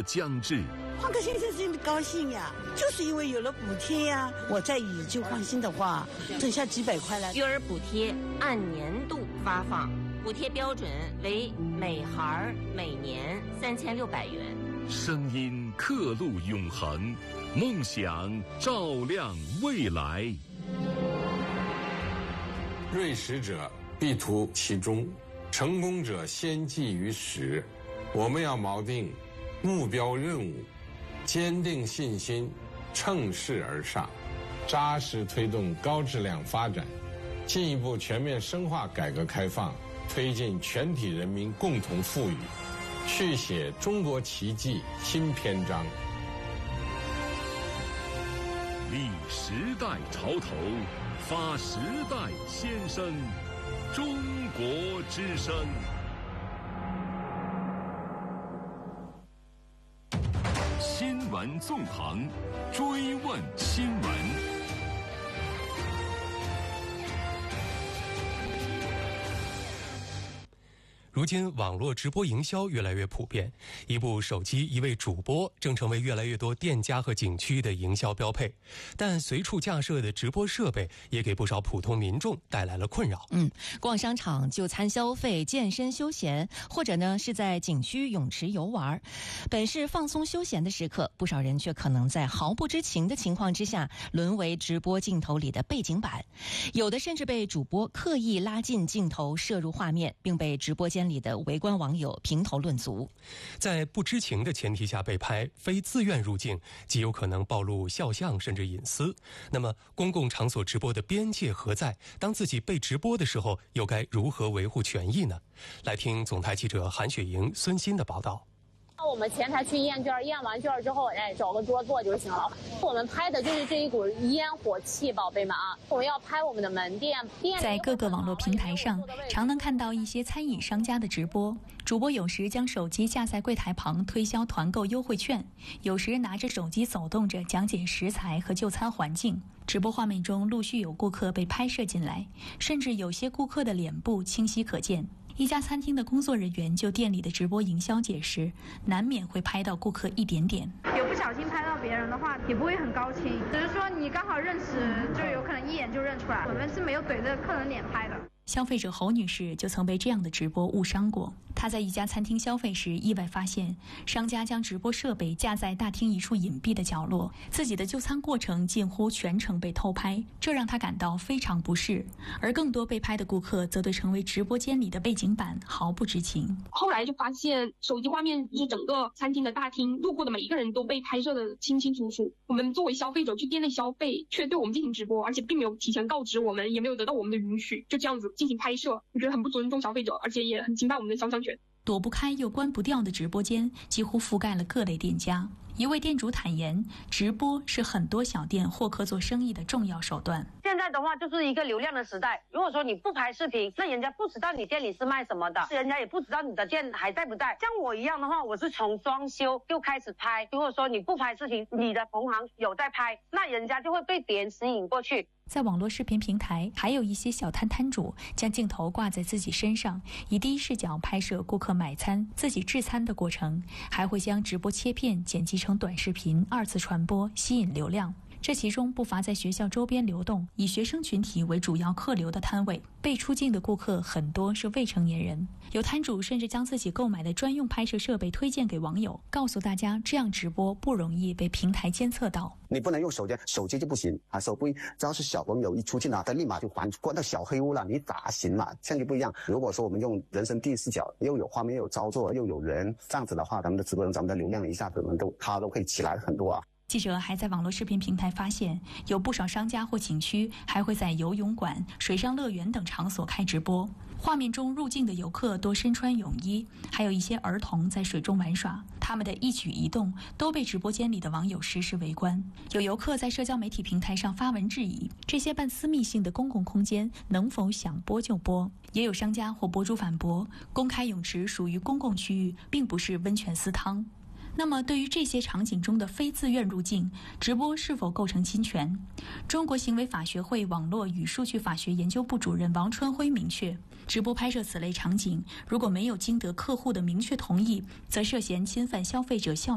将至。 换个先生真的高兴呀，就是因为有了补贴呀。我再以旧换新的话，挣下几百块来。 育儿补贴按年度发放，补贴标准为每孩每年3600元。 声音刻录永恒，梦想照亮未来。 锐识者必图其中，成功者先记于始。我们要锚定目标任务，坚定信心，乘势而上，扎实推动高质量发展，进一步全面深化改革开放，推进全体人民共同富裕，续写中国奇迹新篇章。 立时代潮头，发时代先声，中国之声。新闻纵横，追问新闻。 如今网络直播营销越来越普遍，一部手机一位主播正成为越来越多店家和景区的营销标配。但随处架设的直播设备也给不少普通民众带来了困扰。 逛商场、就餐消费、健身休闲，或者呢是在景区泳池游玩，本是放松休闲的时刻，不少人却可能在毫不知情的情况之下沦为直播镜头里的背景板，有的甚至被主播刻意拉近镜头摄入画面，并被直播间里的围观网友评头论足。 在不知情的前提下被拍，非自愿入境，极有可能暴露肖像甚至隐私。那么公共场所直播的边界何在？当自己被直播的时候，又该如何维护权益呢？来听总台记者韩雪莹、孙鑫的报道。 我们前台去验卷，验完卷之后，找个桌坐就行了。我们拍的就是这一股烟火气，宝贝们啊！我们要拍我们的门店。 在各个网络平台上，常能看到一些餐饮商家的直播，主播有时将手机架在柜台旁推销团购优惠券，有时拿着手机走动着讲解食材和就餐环境。直播画面中陆续有顾客被拍摄进来，甚至有些顾客的脸部清晰可见。一家餐厅的工作人员就店里的直播营销解释，难免会拍到顾客一点点。 有不小心拍到别人的话，也不会很高清，只是说你刚好认识，就有可能一眼就认出来。我们是没有怼着客人脸拍的。 消费者侯女士就曾被这样的直播误伤过。她在一家餐厅消费时，意外发现商家将直播设备架在大厅一处隐蔽的角落，自己的就餐过程近乎全程被偷拍，这让她感到非常不适。而更多被拍的顾客则对成为直播间里的背景板毫不知情。 后来就发现手机画面是整个餐厅的大厅，路过的每一个人都被拍摄的清清楚楚。我们作为消费者去店内消费，却对我们进行直播，而且并没有提前告知我们，也没有得到我们的允许，就这样子进行拍摄，我觉得很不尊重消费者，而且也很侵犯我们的肖像权。 躲不开又关不掉的直播间几乎覆盖了各类店家。一位店主坦言，直播是很多小店获客做生意的重要手段。 现在的话就是一个流量的时代，如果说你不拍视频，那人家不知道你店里是卖什么的，人家也不知道你的店还在不在。像我一样的话，我是从装修就开始拍，如果说你不拍视频，你的同行有在拍，那人家就会被别人吸引过去。 在网络视频平台，还有一些小摊主将镜头挂在自己身上，以第一视角拍摄顾客买餐、自己制餐的过程，还会将直播切片剪辑成短视频二次传播，吸引流量。这其中不乏在学校周边流动，以学生群体为主要客流的摊位。被出镜的顾客很多是未成年人，有摊主甚至将自己购买的专用拍摄设备推荐给网友，告诉大家这样直播不容易被平台监测到。 你不能用手机就不行啊！手机只要是小朋友一出镜啊，他立马就关到小黑屋了，你咋行嘛？相机不一样，如果说我们用人生第一视角，又有画面又有操作又有人，这样子的话，咱们的直播人咱们的流量一下子它都可以起来很多啊。 记者还在网络视频平台发现，有不少商家或景区还会在游泳馆、水上乐园等场所开直播。画面中入境的游客多身穿泳衣，还有一些儿童在水中玩耍，他们的一举一动都被直播间里的网友实时围观。有游客在社交媒体平台上发文质疑，这些半私密性的公共空间能否想播就播？也有商家或博主反驳，公开泳池属于公共区域，并不是温泉私汤。那么对于这些场景中的非自愿入境，直播是否构成侵权？中国行为法学会网络与数据法学研究部主任王春辉明确，直播拍摄此类场景，如果没有经得客户的明确同意，则涉嫌侵犯消费者